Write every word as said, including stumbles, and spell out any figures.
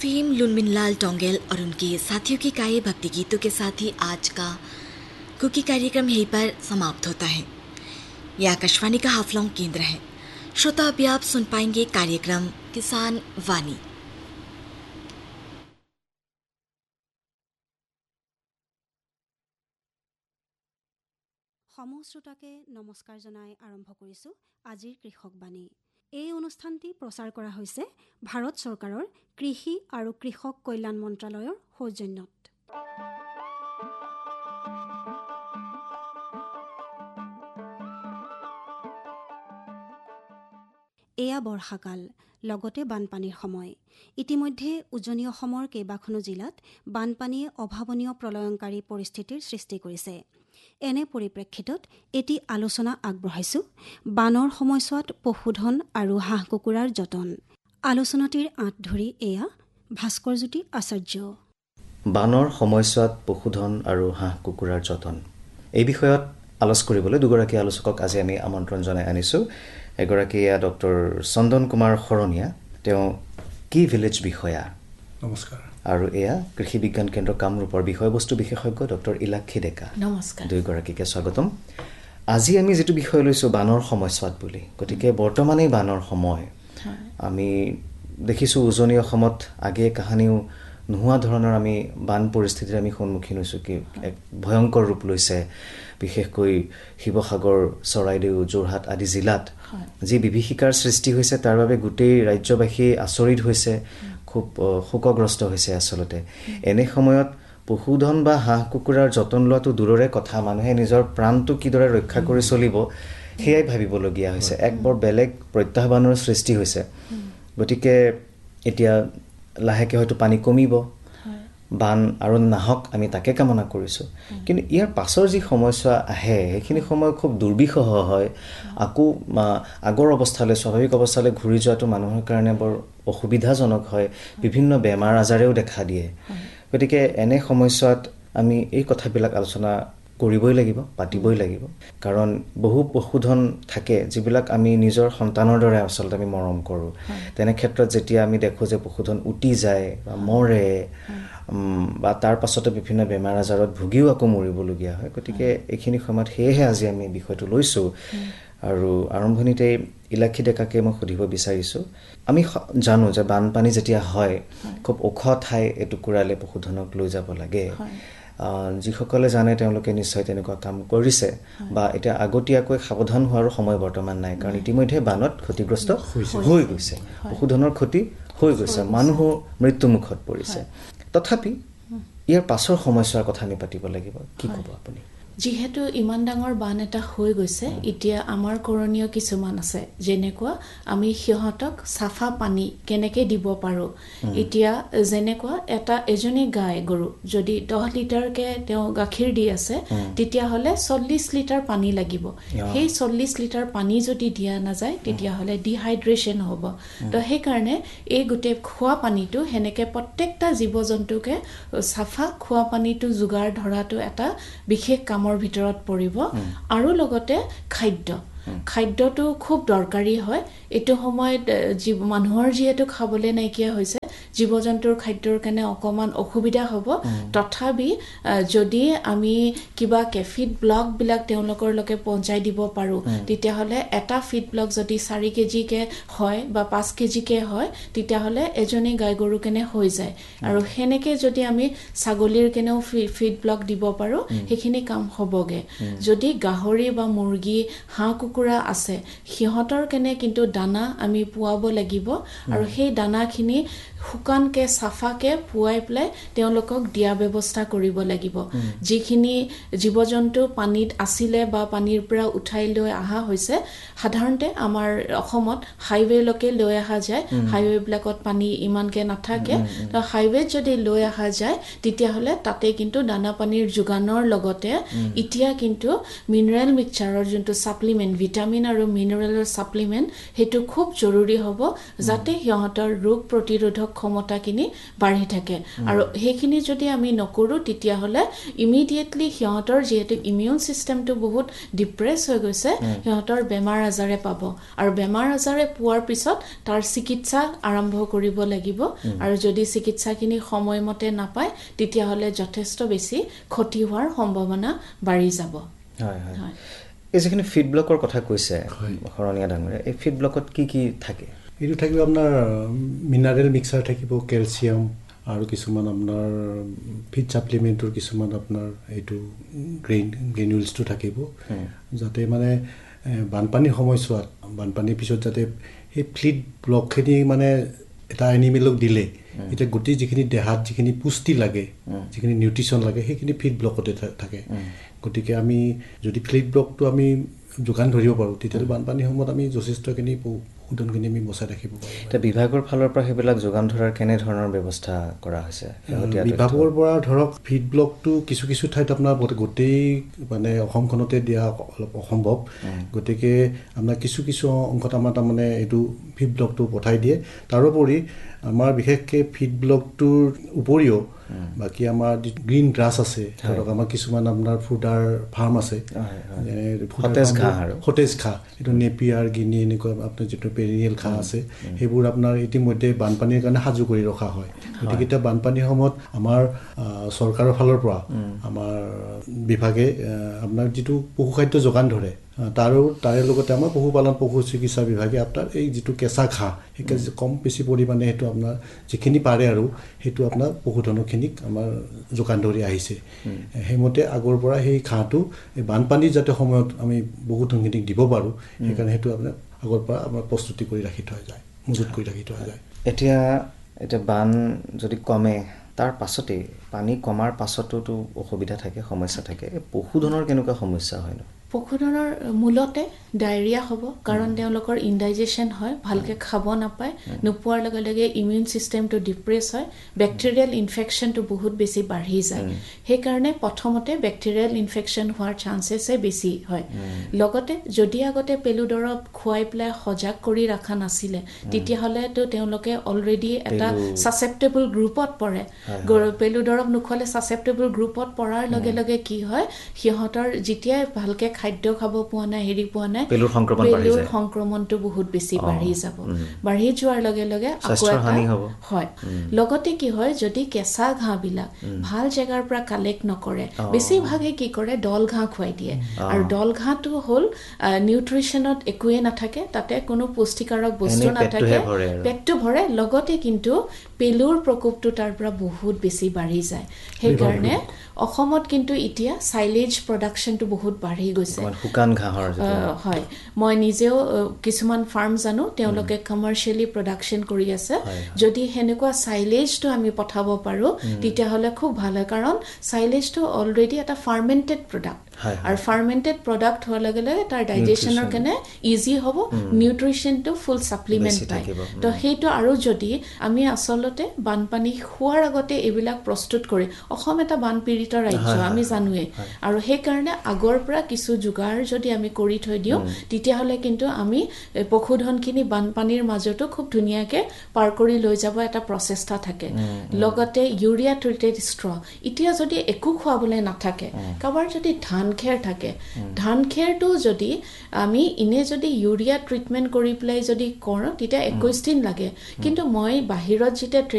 अफीम लुनमिनलाल टोंगेल और उनके साथियों की गाए भक्ति गीतों के साथ ही आज का कुकी कार्यक्रम यहीं पर समाप्त होता है। यह आकाशवाणी का हाफलॉन्ग केंद्र है। श्रोता अभी आप सुन पाएंगे कार्यक्रम किसान वाणी। সমূহ শ্ৰোতাকে নমস্কাৰ জনাই আৰম্ভ কৰিছোঁ আজিৰ কৃষক বাণী। এই অনুষ্ঠানটি প্ৰচাৰ কৰা হৈছে ভাৰত চৰকাৰৰ কৃষি আৰু কৃষক কল্যাণ মন্ত্ৰালয়ৰ সৌজন্যত। এয়া বৰ্ষাকাল, লগতে বানপানীৰ সময়। ইতিমধ্যে উজনি অসমৰ কেইবাখনো জিলাত বানপানীয়ে অভাৱনীয় প্ৰলয়ংকাৰী পৰিস্থিতিৰ সৃষ্টি কৰিছে। এনে পৰিপ্ৰেক্ষিতত এটি আলোচনা আগবঢ়াইছোঁ বানৰ সময়ছোৱাত পশুধন আৰু হাঁহ কুকুৰাৰ যতন। আলোচনাটিৰ আঁত ধৰি এয়া ভাস্কৰজ্যোতি আচাৰ্য। বানৰ সময়ছোৱাত পশুধন আৰু হাঁহ কুকুৰাৰ যতন এই বিষয়ত আলোচ কৰিবলৈ দুগৰাকী আলোচকক আজি আমি আমন্ত্ৰণ জনাই আনিছোঁ। এগৰাকী এয়া ডক্টৰ চন্দন কুমাৰ শৰণীয়া, তেওঁ কি ভিলেজ বিষয়া। নমস্কাৰ। আৰু এয়া কৃষি বিজ্ঞান কেন্দ্ৰ কামৰূপৰ বিষয়বস্তু বিশেষজ্ঞ ডক্টৰ ইলাক্ষী ডেকা। নমস্কাৰ। দুয়োগৰাকীকে স্বাগতম। আজি আমি যিটো বিষয় লৈছোঁ বানৰ সময়ছোৱাত বুলি, গতিকে বৰ্তমানেই বানৰ সময়। আমি দেখিছোঁ উজনি অসমত আগে কাহানিও নোহোৱা ধৰণৰ আমি বান পৰিস্থিতিৰ আমি সন্মুখীন হৈছোঁ, কি এক ভয়ংকৰ ৰূপ লৈছে। বিশেষকৈ শিৱসাগৰ, চৰাইদেউ, যোৰহাট আদি জিলাত যি বিভীষিকাৰ সৃষ্টি হৈছে তাৰ বাবে গোটেই ৰাজ্যবাসী আচৰিত হৈছে, খুব শোকগ্ৰস্ত হৈছে। আচলতে এনে সময়ত পশুধন বা হাঁহ কুকুৰাৰ যতন লোৱাটো দূৰৰে কথা, মানুহে নিজৰ প্ৰাণটো কিদৰে ৰক্ষা কৰি চলিব সেয়াই ভাবিবলগীয়া হৈছে। এক বৰ বেলেগ প্ৰত্যাহ্বানৰ সৃষ্টি হৈছে। গতিকে এতিয়া লাহেকৈ হয়তো পানী কমিব, বান আৰু নাহক, আমি তাকে কামনা কৰিছোঁ। কিন্তু ইয়াৰ পাছৰ যি সময়ছোৱা আহে সেইখিনি সময় খুব দুৰ্বিষহ হয়। আকৌ আগৰ অৱস্থালৈ, স্বাভাৱিক অৱস্থালৈ ঘূৰি যোৱাটো মানুহৰ কাৰণে বৰ অসুবিধাজনক হয়। বিভিন্ন বেমাৰ আজাৰেও দেখা দিয়ে। গতিকে এনে সময়ছোৱাত আমি এই কথাবিলাক আলোচনা কৰিবই লাগিব, পাতিবই লাগিব। কাৰণ বহু পশুধন থাকে যিবিলাক আমি নিজৰ সন্তানৰ দৰে আচলতে আমি মৰম কৰোঁ। তেনে ক্ষেত্ৰত যেতিয়া আমি দেখোঁ যে পশুধন উটি যায় বা মৰে বা তাৰ পাছতে বিভিন্ন বেমাৰ আজাৰত ভুগিও আকৌ মৰিবলগীয়া হয়। গতিকে এইখিনি সময়ত সেয়েহে আজি আমি বিষয়টো লৈছোঁ। আৰু আৰম্ভণিতে ইলাক্ষী ডেকাকে মই সুধিব বিচাৰিছোঁ, আমি জানো যে বানপানী যেতিয়া হয় খুব ওখ ঠাই এটুকুৰালে পশুধনক লৈ যাব লাগে। যিসকলে জানে তেওঁলোকে নিশ্চয় তেনেকুৱা কাম কৰিছে, বা এতিয়া আগতীয়াকৈ সাৱধান হোৱাৰো সময় বৰ্তমান নাই, কাৰণ ইতিমধ্যে বানত ক্ষতিগ্ৰস্ত হৈ গৈছে, পশুধনৰ ক্ষতি হৈ গৈছে, মানুহো মৃত্যুমুখত পৰিছে। তথাপি ইয়াৰ পাছৰ সময়ছোৱাৰ কথা আমি পাতিব লাগিব। কি ক'ব আপুনি? যিহেতু ইমান ডাঙৰ বান এটা হৈ গৈছে, এতিয়া আমাৰ কৰণীয় কিছুমান আছে। যেনেকুৱা আমি সিহঁতক চাফা পানী কেনেকৈ দিব পাৰোঁ। এতিয়া যেনেকুৱা এটা এজনী গাই গৰু যদি দহ লিটাৰকৈ তেওঁ গাখীৰ দি আছে, তেতিয়াহ'লে চল্লিছ লিটাৰ পানী লাগিব। সেই চল্লিছ লিটাৰ পানী যদি দিয়া নাযায় তেতিয়াহ'লে ডিহাইড্ৰেশ্যন হ'ব। তো সেইকাৰণে এই গোটেই খোৱা পানীটো সেনেকৈ প্ৰত্যেকটা জীৱ জন্তুকে চাফা খোৱা পানীটো যোগাৰ ধৰাটো এটা বিশেষ কাম ভিতৰত পৰিব। আৰু লগতে খাদ্য খাদ্যটো খুব দৰকাৰী হয়। এইটো সময়ত মানুহৰ যিহেতু খাবলৈ নাইকিয়া হৈছে, জীৱ জন্তুৰ খাদ্যৰ কাৰণে অকণমান অসুবিধা হ'ব। তথাপি যদি আমি কিবা ফিড ব্লকবিলাক তেওঁলোকৰলৈকে পਹੁঁচাই দিব পাৰোঁ, তেতিয়াহ'লে এটা ফিড ব্লক যদি চাৰি কেজিকৈ হয় বা পাঁচ কেজিকৈ হয়, তেতিয়াহ'লে এজনী গাই গৰু কেনে হৈ যায়। আৰু সেনেকৈ যদি আমি ছাগলীৰ কেনেও ফিড ব্লক দিব পাৰোঁ, সেইখিনি কাম হ'বগে। যদি গাহৰি বা মুৰ্গী, হাঁহ কুকুৰা আছে, সিহঁতৰ কেনে কিন্তু দানা আমি পুৱাব লাগিব। আৰু সেই দানাখিনি শুকানকৈ চাফাকৈ পুৱাই পেলাই তেওঁলোকক দিয়া ব্যৱস্থা কৰিব লাগিব। যিখিনি জীৱ জন্তু পানীত আছিলে বা পানীৰ পৰা উঠাই লৈ অহা হৈছে, সাধাৰণতে আমাৰ অসমত হাইৱেলৈকে লৈ অহা যায়। হাইৱেবিলাকত পানী ইমানকৈ নাথাকে। তো হাইৱেত যদি লৈ অহা যায় তেতিয়াহ'লে তাতে কিন্তু দানা পানীৰ যোগানৰ লগতে এতিয়া কিন্তু মিনাৰেল মিক্সচাৰৰ যোনটো ছাপ্লিমেণ্ট, ভিটামিন আৰু মিনাৰেলৰ ছাপ্লিমেণ্ট, সেইটো খুব জৰুৰী হ'ব, যাতে সিহঁতৰ ৰোগ প্ৰতিৰোধক ক্ষমতাখিনি বাঢ়ি থাকে আৰু সেইখিনি যদি আমি নকৰো তেতিয়াহ'লে ইমিডিয়েটলি সিহঁতৰ যিহেতু ইমিউন চিষ্টেমটো বহুত ডিপ্ৰেছ হৈ গৈছে সিহঁতৰ বেমাৰ আজাৰে পাব আৰু বেমাৰ আজাৰে পোৱাৰ পিছত তাৰ চিকিৎসা আৰম্ভ কৰিব লাগিব আৰু যদি চিকিৎসাখিনি সময়মতে নাপায় তেতিয়াহ'লে যথেষ্ট বেছি ক্ষতি হোৱাৰ সম্ভাৱনা বাঢ়ি যাব। হয় হয় এই যিখিনি ফিড ব্লকৰ কথা কৈছে শৰণীয়া ডাঙৰীয়া, এই ফিড ব্লকত কি কি থাকে? এইটো থাকিব আপোনাৰ মিনাৰেল মিক্সাৰ থাকিব, কেলছিয়াম আৰু কিছুমান আপোনাৰ ফিড ছাপ্লিমেণ্টৰ কিছুমান আপোনাৰ এইটো গ্ৰেইন গ্ৰেনুলছটো থাকিব যাতে মানে বানপানীৰ সময়ছোৱাত বানপানীৰ পিছত যাতে সেই ফিড ব্লকখিনি মানে এটা এনিমেলক দিলে এতিয়া গোটেই যিখিনি দেহাত যিখিনি পুষ্টি লাগে যিখিনি নিউট্ৰিশ্যন লাগে সেইখিনি ফিড ব্লকতে থাকে। গতিকে আমি যদি ফিড ব্লকটো আমি যোগান ধৰিব পাৰোঁ তেতিয়াহ'লে বানপানীৰ সময়ত আমি যথেষ্টখিনি পশুধনখিনি আমি বচাই ৰাখিব পাৰোঁ। এতিয়া বিভাগৰ ফালৰ পৰা সেইবিলাক যোগান ধৰাৰ কেনেধৰণৰ ব্যৱস্থা কৰা হৈছে? বিভাগৰ পৰা ধৰক ফিড ব্লকটো কিছু কিছু ঠাইত আপোনাৰ গোটেই মানে অসমখনতে দিয়া অলপ অসম্ভৱ, গতিকে আপোনাৰ কিছু কিছু অংশত আমাৰ তাৰমানে এইটো ফিড ব্লকটো পঠাই দিয়ে। তাৰোপৰি আমাৰ বিশেষকৈ ফিড ব্লকটোৰ উপৰিও বাকী আমাৰ গ্ৰীণ গ্ৰাছ আছে, ধৰক আমাৰ কিছুমান আপোনাৰ ফুডাৰ ফাৰ্ম আছে, সতেজ ঘাঁহ আৰু সতেজ ঘাঁহ এইটো নেপিয়াৰ গিনি এনেকুৱা আপোনাৰ যিটো পেৰিনিয়েল ঘাঁহ আছে সেইবোৰ আপোনাৰ ইতিমধ্যে বানপানীৰ কাৰণে সাজু কৰি ৰখা হয়। গতিকে এতিয়া বানপানীৰ সময়ত আমাৰ চৰকাৰৰ ফালৰ পৰা আমাৰ বিভাগে আপোনাৰ যিটো পশুখাদ্য যোগান ধৰে তাৰো তাৰে লগতে আমাৰ পশুপালন পশু চিকিৎসা বিভাগে আপোনাৰ এই যিটো কেঁচা ঘাঁহ সেই কম বেছি পৰিমাণে সেইটো আপোনাৰ যিখিনি পাৰে আৰু সেইটো আপোনাৰ পশুধনখিনিক আমাৰ যোগান ধৰি আহিছে। সেইমতে আগৰ পৰা সেই ঘাঁহটো এই বানপানীৰ যাতে সময়ত আমি পশুধনখিনিক দিব পাৰোঁ সেইকাৰণে সেইটো আপোনাৰ আগৰ পৰা আমাৰ প্ৰস্তুতি কৰি ৰাখি থোৱা যায়, মজুত কৰি ৰাখি থোৱা যায়। এতিয়া এতিয়া বান যদি কমে তাৰ পাছতেই পানী কমাৰ পাছতোতো অসুবিধা থাকে, সমস্যা থাকে, পশুধনৰ কেনেকুৱা সমস্যা হয় ন? পশুধনৰ মূলতে ডায়েৰিয়া হ'ব, কাৰণ তেওঁলোকৰ ইনডাইজেশ্যন হয়, ভালকৈ খাব নাপায়, নোপোৱাৰ লগে লগে ইমিউন চিষ্টেমটো ডিপ্ৰেছ হয়, বেক্টেৰিয়েল ইনফেকশ্যনটো বহুত বেছি বাঢ়ি যায়। সেইকাৰণে প্ৰথমতে বেক্টেৰিয়েল ইনফেকশ্যন হোৱাৰ চান্সেছে বেছি হয়। লগতে যদি আগতে পেলু দৰৱ খুৱাই পেলাই সজাগ কৰি ৰখা নাছিলে তেতিয়াহ'লেতো তেওঁলোকে অলৰেডি এটা ছাছেপ্টেবল গ্ৰুপত পৰে। পেলু দৰৱ নোখোৱালে ছাছেপ্টেবল গ্ৰুপত পৰাৰ লগে লগে কি হয় সিহঁতৰ যেতিয়াই ভালকৈ খাদ্য খাব পোৱা নাই, হেৰি পোৱা নাই, পেলুৰ সংক্ৰমণটো বহুত বেছি বাঢ়ি যাব। বাঢ়ি যোৱাৰ লগে লগে আকৌ এটা হয়। লগতে কি হয় যদি কেঁচা ঘাঁহবিলাক ভাল জেগাৰ পৰা কালেক্ট নকৰে, বেছিভাগে কি কৰে দল ঘাঁহ খুৱাই দিয়ে, আৰু দল ঘাঁহটো হ'ল নিউট্ৰিশ্যনত একোৱে নাথাকে, তাতে কোনো পুষ্টিকাৰক বস্তু নাথাকে, পেটটো ভৰে, লগতে কিন্তু পেলুৰ প্ৰকোপটো তাৰ পৰা বহুত বেছি বাঢ়ি যায়। সেইকাৰণে অসমত কিন্তু এতিয়া চাইলেজ প্ৰডাকশ্যনটো বহুত বাঢ়ি গৈছে, শুকান ঘাঁহৰ। হয়, মই নিজেও কিছুমান ফাৰ্ম জানো তেওঁলোকে কমাৰ্চিয়েলি প্ৰডাকশ্যন কৰি আছে। যদি সেনেকুৱা চাইলেজটো আমি পঠাব পাৰোঁ তেতিয়াহ'লে খুব ভাল হয়, কাৰণ চাইলেজটো অলৰেডি এটা ফাৰ্মেণ্টেড প্ৰডাক্ট, আৰু ফাৰ্মেণ্টেড প্ৰডাক্ট হোৱাৰ লগে লগে তাৰ ডাইজেশ্যনৰ কাৰণে ইজি হ'ব, নিউট্ৰিশ্যনটো ফুল ছাপ্লিমেণ্ট পায়। তো সেইটো আৰু যদি আমি আচলতে বানপানী হোৱাৰ আগতে এইবিলাক প্ৰস্তুত কৰি, অসম এটা বানপীড়িত ৰাজ্য আমি জানোৱেই, আৰু সেইকাৰণে আগৰ পৰা কিছু যোগাৰ যদি আমি কৰি থৈ দিওঁ তেতিয়াহ'লে কিন্তু আমি পশুধনখিনি বানপানীৰ মাজতো খুব ধুনীয়াকৈ পাৰ কৰি লৈ যাব এটা প্ৰচেষ্টা থাকে। লগতে ইউৰিয়া ট্ৰিটেড ষ্ট্ৰ, এতিয়া যদি একো খুৱাবলৈ নাথাকে, কাৰোবাৰ যদি ধান খেৰ থাকে, ধান খেৰটো যদি আমি ইনে যদি ইউৰিয়া ট্ৰিটমেণ্ট কৰি পেলাই যদি কৰোঁ তেতিয়া একৈছ দিন লাগে, কিন্তু মই বাহিৰত যেতিয়া